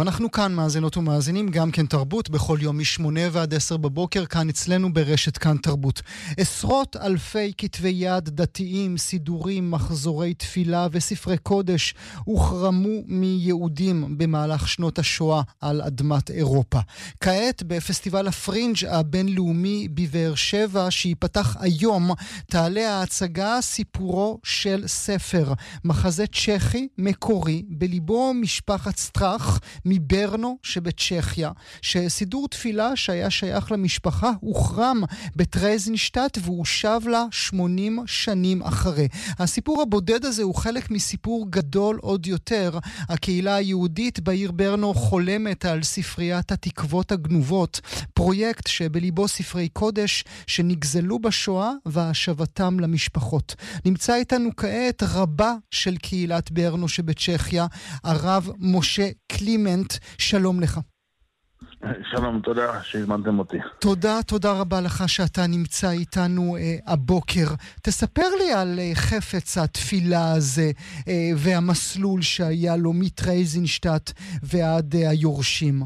אנחנו כאן מאזינות ומאזינים, גם כן תרבות, בכל יום מ8 ועד 10 בבוקר, כאן אצלנו ברשת כאן תרבות. עשרות אלפי כתבי יד דתיים, סידורים, מחזורי תפילה וספרי קודש הוחרמו מיהודים במהלך שנות השואה על אדמת אירופה. כעת בפסטיבל הפרינג' הבינלאומי בבאר שבע, שיפתח היום, תעלה ההצגה סיפורו של ספר, מחזה צ'כי מקורי בליבו משפחת סטרח מברנו שבצ'כיה, שסידור תפילה שהיה שייך למשפחה הוחרם בטרזינשטט והוא שב לה 80 שנים אחרי. הסיפור הבודד הזה הוא חלק מסיפור גדול עוד יותר. הקהילה היהודית בעיר ברנו חולמת על ספריית התקוות הגנובות, פרויקט שבליבו ספרי קודש שנגזלו בשואה והשבתם למשפחות. נמצא איתנו כעת רבה של קהילת ברנו שבצ'כיה, הרב משה קלימנט. שלום לך. שלום, תודה שהזמנתם אותי. תודה רבה לך שאתה נמצא איתנו הבוקר. תספר לי על חפץ התפילה הזה והמסלול שהיה לו מטרזינשטט ועד היורשים.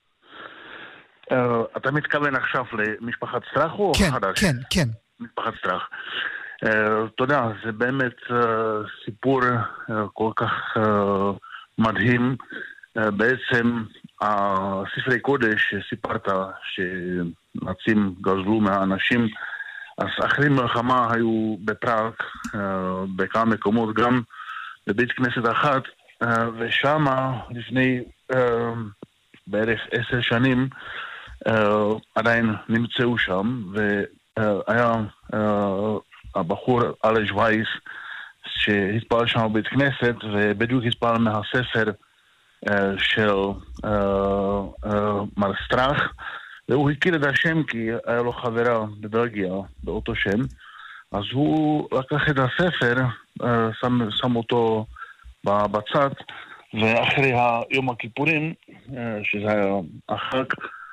אתה מתכוון עכשיו למשפחת סטרח או חדש? כן. משפחת סטרח. תודה, זה באמת סיפור כל כך מדהים. בעצם הספרי קודש שסיפרת שנאצים גזלו מהאנשים, אז אחרי מלחמה היו בפראג בכמה מקומות, גם בבית כנסת אחת, ושם לפני בערך 10 שנים עדיין נמצאו שם, והיה הבחור אלש וייס שהתפעל שם בבית כנסת, ובדיוק התפעל מהספר של מר סטרח, והוא הכיר את השם כי היה לו חברה בבלגיה באותו שם, אז הוא לקח את הספר, שם אותו בצד, ואחרי יום הכיפורים, שזה היה החג,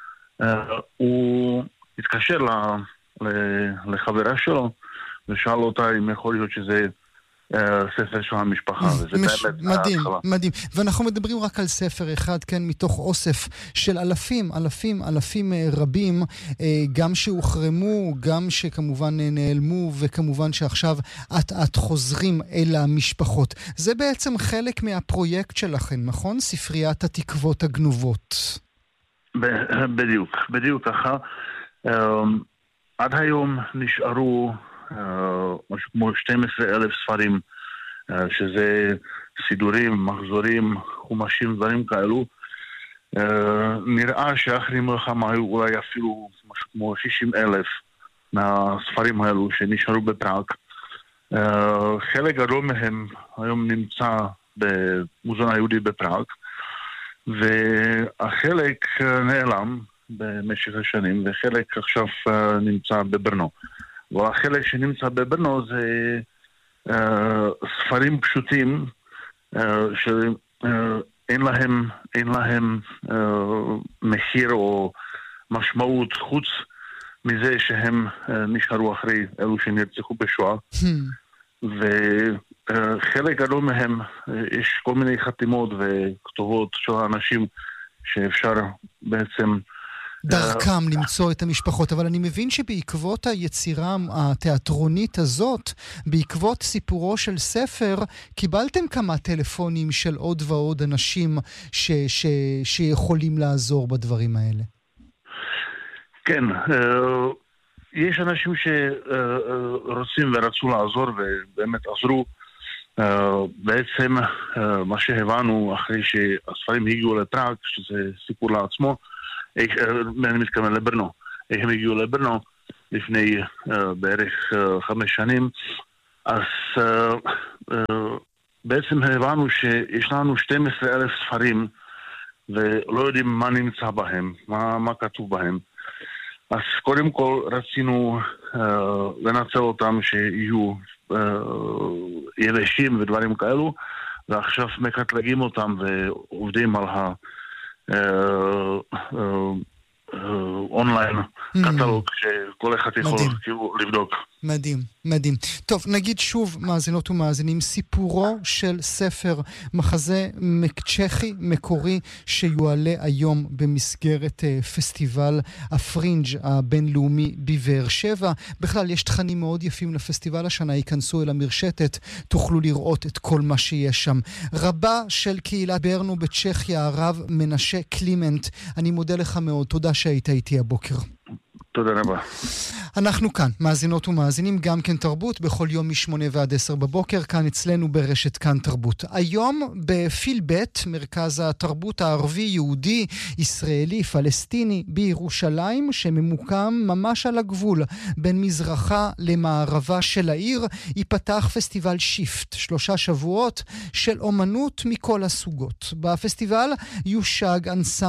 הוא התקשר לחברה שלו ושאל אותה אם יכול להיות שזה ספר של המשפחה, וזה באמת מדהים. ואנחנו מדברים רק על ספר אחד, כן, מתוך אוסף של אלפים רבים, גם שהוחרמו, גם שכמובן נעלמו, וכמובן שעכשיו את חוזרים אל המשפחות. זה בעצם חלק מהפרויקט שלכם, נכון? ספריית התקוות הגנובות. בדיוק ככה. עד היום נשארו משהו כמו 12,000 ספרים, שזה סידורים, מחזורים, חומשים, דברים כאלו. נראה שאחרי מלחמה היו אולי אפילו משהו כמו 60,000 מהספרים האלו שנשארו בפראג. חלק גדול מהם היום נמצא במוזיאון היהודי בפראג, והחלק נעלם במשך השנים, וחלק עכשיו נמצא בברנו. והחלק שנמצא בברנו זה ספרים פשוטים שאין להם מחיר או משמעות חוץ מזה שהם נשארו אחרי אלו שנרצחו בשואה. וחלק גדול מהם יש כל מיני חתימות וכתובות של האנשים שאפשר בעצם דרכם למצוא את המשפחות, אבל אני מבין שבעקבות היצירה התיאטרונית הזאת, בעקבות סיפורו של ספר, קיבלתם כמה טלפונים של עוד ועוד אנשים שיכולים לעזור בדברים האלה. כן, יש אנשים שרוצים ורצו לעזור ובאמת עזרו. בעצם מה שהבנו אחרי שהספרים הגיעו לפראג, שזה סיפור לעצמו, אני מתכוון לברנו. הם הגיעו לברנו לפני בערך 5 שנים, אז בעצם הבנו שיש לנו 12,000 ספרים ולא יודעים מה נמצא בהם, מה כתוב בהם. אז קודם כל רצינו לנצל אותם שיהיו יבשים ודברים כאלו, ועכשיו מקטלגים אותם ועובדים על אונליין, קטלוג שכל אחד יכול כאילו לבדוק. מדהים, מדהים. טוב, נגיד שוב, מאזינות ומאזינים, סיפורו של ספר מחזה צ'כי מקורי שיועלה היום במסגרת פסטיבל הפרינג' הבינלאומי בבאר שבע. בכלל, יש תכנים מאוד יפים לפסטיבל השנה, ייכנסו אל המרשתת, תוכלו לראות את כל מה שיש שם. רבה של קהילת ברנו בצ'כיה, הרב מנשה קלימנט, אני מודה לך מאוד, תודה שהיית איתי הבוקר. תודה רבה. אנחנו כאן, מאזינות ומאזינים, גם כן תרבות, בכל יום מ-8 ועד 10 בבוקר, כאן אצלנו ברשת כאן תרבות. היום בפילבט, מרכז התרבות הערבי, יהודי, ישראלי, פלסטיני, בירושלים, שממוקם ממש על הגבול, בין מזרחה למערבה של העיר, ייפתח פסטיבל שיפט, 3 שבועות של אומנות מכל הסוגות. בפסטיבל יושק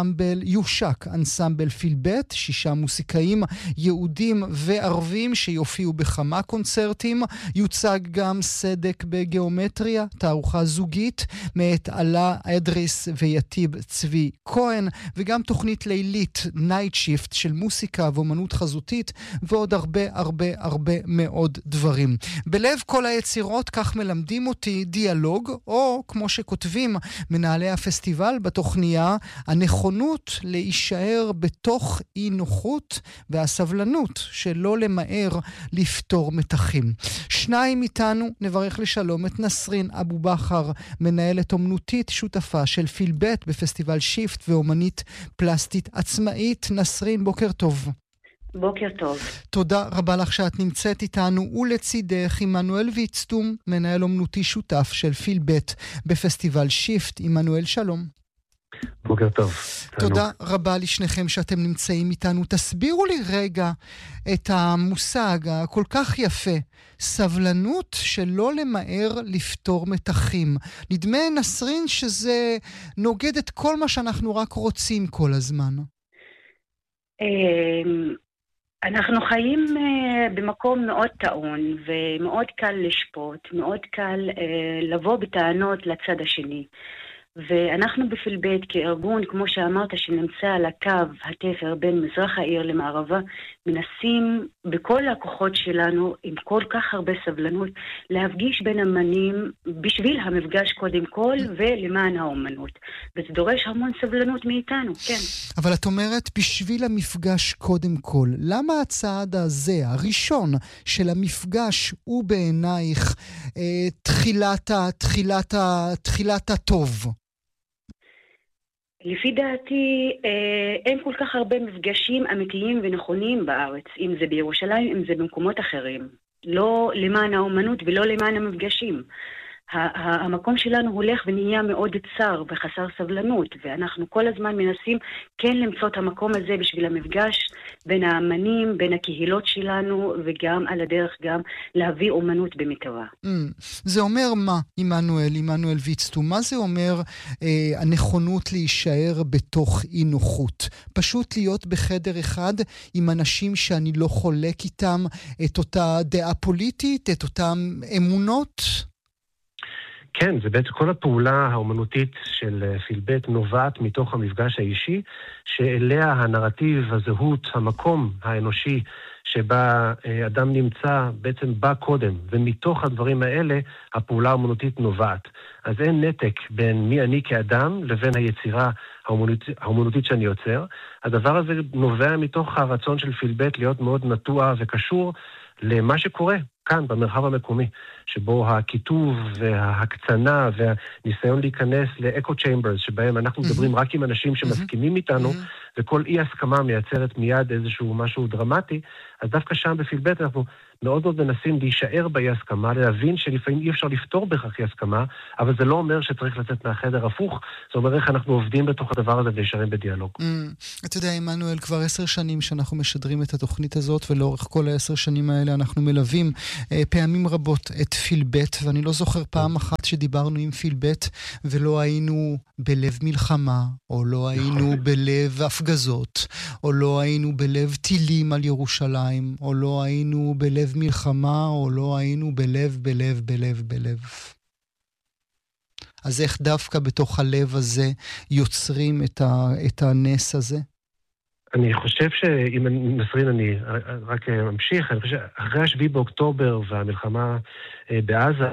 אנסמבל פילבט, 6 מוסיקאים יהודים וערבים שיופיעו בכמה קונצרטים. יוצג גם סדק בגיאומטריה, תערוכה זוגית מאת עלה אדריס ויתיב צבי כהן, וגם תוכנית לילית נייט שיפט של מוסיקה ואומנות חזותית, ועוד הרבה מאוד דברים. בלב כל היצירות, כך מלמדים אותי, דיאלוג, או כמו שכותבים מנהלי הפסטיבל בתוכניה, הנכונות להישאר בתוך אי נוחות והסבלנות שלא למהר לפתור מתחים. 2 איתנו, נברך לשלום את נסרין אבו בכר, מנהלת אומנותית שותפה של פילבט בפסטיבל שיפט ואומנית פלסטית עצמאית. נסרין, בוקר טוב. בוקר טוב. תודה רבה לך שאת נמצאת איתנו, ולצידך עמנואל ויצטום, מנהל אומנותי שותף של פילבט בפסטיבל שיפט. עמנואל, שלום. בוקר טוב. תודה רבה לשניכם שאתם נמצאים איתנו. תסבירו לי רגע את המושג הכל כך יפה, סבלנות שלא למהר לפתור מתחים. נדמה, נסרין, שזה נוגד את כל מה שאנחנו רק רוצים כל הזמן. אנחנו חיים במקום מאוד טעון ומאוד קל לשפוט, מאוד קל לבוא בטענות לצד השני. ואנחנו בפילבט כארגון, כמו שאמרת, שנמצא על הקו התפר בין מזרח העיר למערבה, מנסים בכל הכוחות שלנו, עם כל כך הרבה סבלנות, להפגיש בין אמנים בשביל המפגש קודם כל ולמען האומנות. וזה דורש המון סבלנות מאיתנו, כן. אבל את אומרת בשביל המפגש קודם כל. למה הצעד הזה, הראשון של המפגש, הוא בעינייך תחילת הטוב? לפי דעתי, אין כל כך הרבה מפגשים אמיתיים ונכונים בארץ, אם זה בירושלים, אם זה במקומות אחרים. לא למען האומנות ולא למען המפגשים. המקום שלנו הולך ונהיה מאוד צר וחסר סבלנות, ואנחנו כל הזמן מנסים כן למצוא את המקום הזה בשביל המפגש בין האמנים, בין הקהילות שלנו, וגם על הדרך גם להביא אומנות במיטבה. זה אומר מה, עמנואל ויצטום? מה זה אומר הנכונות להישאר בתוך אי נוחות? פשוט להיות בחדר אחד עם אנשים שאני לא חולק איתם את אותה דעה פוליטית, את אותם אמונות? כן, זה בעצם כל הפעולה האומנותית של פילבט נובעת מתוך המפגש האישי, שאליה הנרטיב, הזהות, המקום האנושי שבה אדם נמצא בעצם בא קודם, ומתוך הדברים האלה הפעולה האומנותית נובעת. אז אין נתק בין מי אני כאדם לבין היצירה האומנותית שאני יוצר. הדבר הזה נובע מתוך הרצון של פילבט להיות מאוד נטוע וקשור למה שקורה כאן במרחב המקומי, שבו הכיתוב וההקצנה והניסיון להיכנס לאקו צ'יימברס, שבהם אנחנו מדברים רק עם אנשים שמסכימים איתנו, וכל אי הסכמה מייצרת מיד איזשהו משהו דרמטי, אז דווקא שם בפילבט אנחנו מאוד מאוד מנסים להישאר באי הסכמה, להבין שלפעמים אי אפשר לפתור בכך אי הסכמה, אבל זה לא אומר שצריך לצאת מהחדר הפוך, זה אומר איך אנחנו עובדים בתוך הדבר הזה ולהישארים בדיאלוג. אתה יודע, עמנואל, כבר 10 שנים שאנחנו משדרים את התוכנית הזאת, ולאורך כל 10 שנים האלה אנחנו מלווים פעמים רבות את פילבט, ואני לא זוכר פעם אחת שדיברנו עם פילבט ולא היינו בלב מלחמה, או לא היינו בלב הפגזות, או לא היינו בלב טילים על ירושלים, או לא היינו בלב מלחמה, או לא היינו בלב. אז איך דווקא בתוך הלב הזה יוצרים את הנס הזה? אני חושב שאם נסרין, אני רק ממשיך, אני חושב שאחרי 7 באוקטובר והמלחמה בעזה,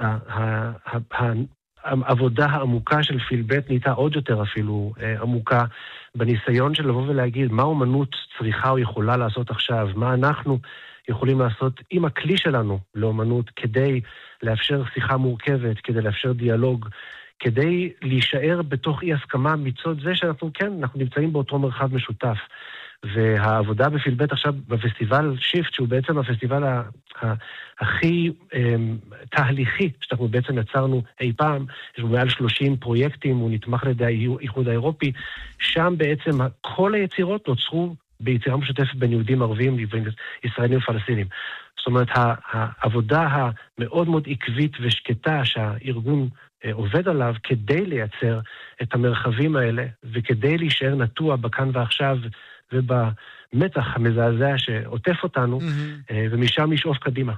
העבודה העמוקה של פילבט נהייתה עוד יותר אפילו עמוקה, בניסיון של לבוא ולהגיד מה אומנות צריכה או יכולה לעשות עכשיו, מה אנחנו יכולים לעשות עם הכלי שלנו לאומנות, כדי לאפשר שיחה מורכבת, כדי לאפשר דיאלוג, כדי להישאר בתוך אי הסכמה מצד זה שאנחנו, כן, אנחנו נמצאים באותו מרחב משותף. והעבודה בפילבט עכשיו בפסטיבל שיפט, שהוא בעצם הפסטיבל הכי תהליכי שאנחנו בעצם יצרנו אי פעם, יש בו מעל 30 פרויקטים, הוא נתמך לידי האיחוד האירופי, שם בעצם כל היצירות נוצרו ביצירה משותפת בין יהודים ערבים לבין ישראלים ופלסטינים. זאת אומרת, העבודה המאוד מאוד עקבית ושקטה שהארגון עובד עליו כדי לייצר את המרחבים האלה, וכדי להישאר נטוע בכאן ועכשיו ובמתח המזעזע שעוטף אותנו, ומשם לשאוף קדימה.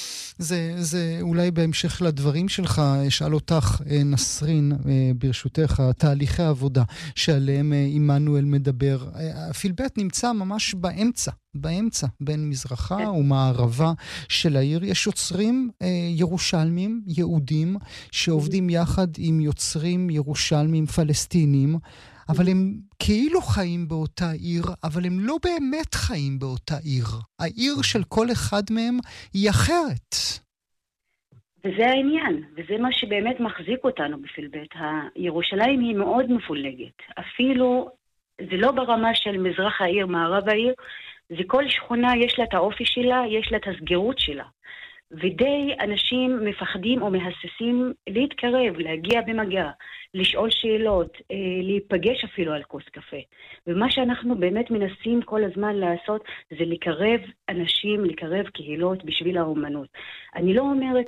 זה אולי בהמשך לדברים שלך, אשאל אותך, נסרין, ברשותך, תהליכי העבודה שעליהם עמנואל מדבר. פילבט נמצא ממש באמצע, בין מזרחה ומערבה של העיר. יש יוצרים ירושלמים, יהודים, שעובדים יחד עם יוצרים ירושלמים פלסטינים, אבל הם כאילו חיים באותה עיר, אבל הם לא באמת חיים באותה עיר. העיר של כל אחד מהם היא אחרת. וזה העניין, וזה מה שבאמת מחזיק אותנו בפילבט. ירושלים היא מאוד מפולגת. אפילו, זה לא ברמה של מזרח העיר, מערב העיר, זה כל שכונה יש לה את האופי שלה, יש לה את הסגירות שלה. ודי אנשים מפחדים או מהססים להתקרב, להגיע במגע, לשאול שאלות, להיפגש אפילו על כוס קפה. ומה שאנחנו באמת מנסים כל הזמן לעשות זה לקרב אנשים, לקרב קהילות בשביל האומנות. אני לא אומרת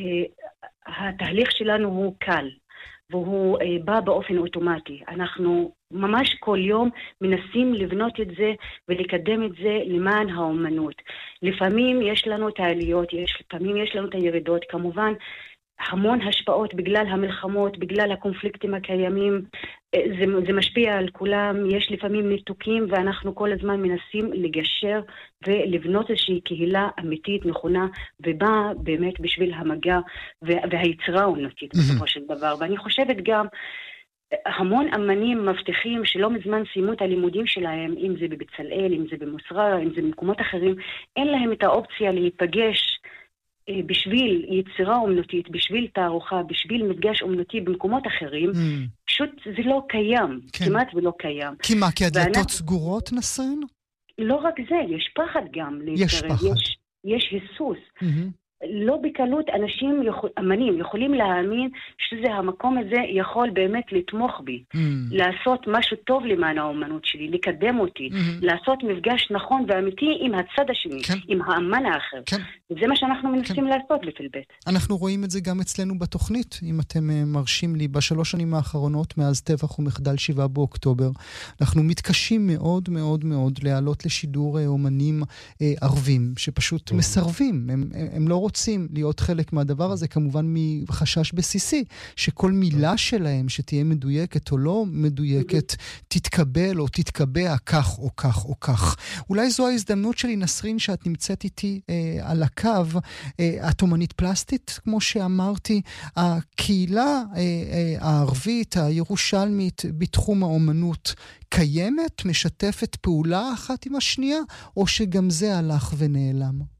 שהתהליך שלנו הוא קל, והוא בא באופן אוטומטי. אנחנו ממש כל יום מנסים לבנות את זה ולקדם את זה למען האומנות. לפעמים יש לנו את העליות, לפעמים יש לנו את הירידות, כמובן המון השפעות בגלל המלחמות, בגלל הקונפליקטים הקיימים, זה משפיע על כולם, יש לפעמים ניתוקים ואנחנו כל הזמן מנסים לגשר ולבנות איזושהי קהילה אמיתית, נכונה, ובאה באמת בשביל המגע והיצירה האומנותית בסופו של דבר. ואני חושבת גם, המון אמנים מבטיחים שלא מזמן סיימו את הלימודים שלהם, אם זה בבצלאל, אם זה במוסרה, אם זה במקומות אחרים, אין להם את האופציה להיפגש בשביל יצירה אומנותית, בשביל תערוכה, בשביל מפגש אומנותי במקומות אחרים, פשוט זה לא קיים, כמעט ולא קיים. כי מה, כי הדלתות סגורות, נסרין? לא רק זה, יש פחד גם להתקרב. יש פחד. יש היסוס. לא בקלות אנשים, אמנים, יכולים להאמין שזה המקום הזה יכול באמת לתמוך בי, לעשות משהו טוב למען האומנות שלי, לקדם אותי, לעשות מפגש נכון ואמיתי עם הצד השני, עם האמן האחר. וזה מה שאנחנו מנסים לעשות בפילבט. אנחנו רואים את זה גם אצלנו בתוכנית, אם אתם מרשים לי, בשלוש שנים האחרונות, מאז טבח ומחדל 7 באוקטובר, אנחנו מתקשים מאוד מאוד מאוד להעלות לשידור אומנים ערבים, שפשוט מסרבים, הם לא רוצים להיות חלק מהדבר הזה, כמובן מחשש בסיסי, שכל מילה שלהם שתהיה מדויקת או לא מדויקת, תתקבל או תתקבע כך או כך או כך. אולי זו ההזדמנות שלי, נסרין, שאת נמצאת איתי על הקו, את אומנית פלסטית, כמו שאמרתי, הקהילה הערבית, הירושלמית, בתחום האומנות, קיימת, משתפת פעולה אחת עם השנייה, או שגם זה הלך ונעלם?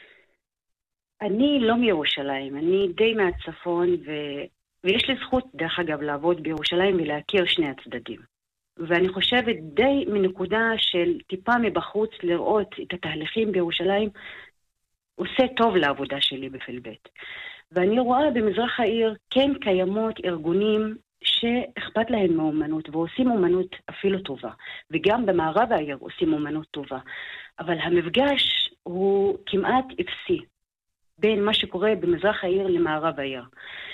אני לא מירושלים, אני די מהצפון, ויש לי זכות, דרך אגב, לעבוד בירושלים ולהכיר שני הצדדים. ואני חושבת די מנקודה של טיפה מבחוץ לראות את התהליכים בירושלים, עושה טוב לעבודה שלי בפילבט. ואני רואה במזרח העיר כן קיימות ארגונים שאכפת להם מאומנות, ועושים אומנות אפילו טובה. וגם במערב העיר עושים אומנות טובה. אבל המפגש הוא כמעט אפסי בין מה שקורה במזרח העיר למערב העיר.